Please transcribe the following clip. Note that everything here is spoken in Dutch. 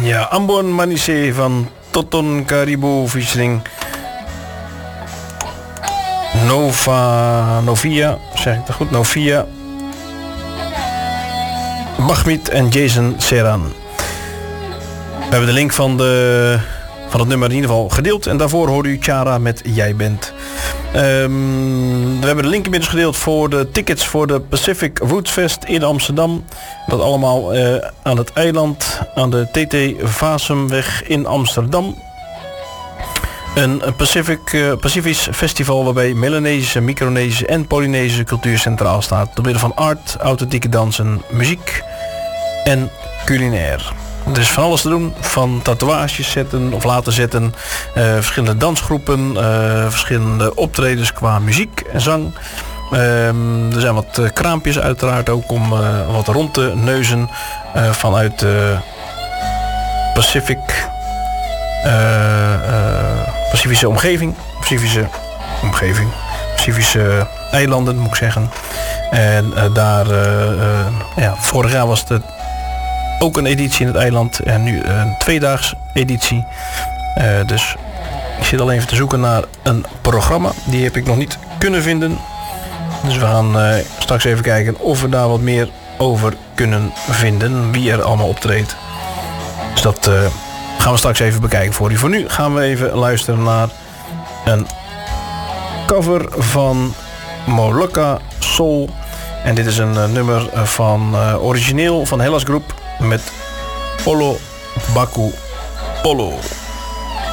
Ja, Ambon Manise van Toton Caribou featuring Novia, zeg ik dat goed? Novia, Mahmoud en Jason Serran. We hebben de link van het nummer in ieder geval gedeeld. En daarvoor hoorde u Chara met Jij Bent. We hebben de link inmiddels gedeeld voor de tickets voor de Pacific Roots Fest in Amsterdam. Dat allemaal aan het eiland, aan de TT Vasumweg in Amsterdam. Een Pacifisch festival waarbij Melanesische, Micronesische en Polynesische cultuur centraal staat. Door middel van art, authentieke dansen, muziek en culinair. Er is van alles te doen, van tatoeages zetten of laten zetten, verschillende dansgroepen, verschillende optredens qua muziek en zang. Er zijn wat kraampjes uiteraard ook om wat rond te neuzen vanuit Pacifische omgeving, Pacifische eilanden moet ik zeggen. En vorig jaar was het ook een editie in het eiland en nu een tweedaags editie. Dus ik zit al even te zoeken naar een programma. Die heb ik nog niet kunnen vinden. Dus we gaan straks even kijken of we daar wat meer over kunnen vinden. Wie er allemaal optreedt. Dus dat gaan we straks even bekijken voor u. Voor nu gaan we even luisteren naar een cover van Molucca Soul. En dit is een nummer van origineel van Hellas Groep met Polo Baku Polo.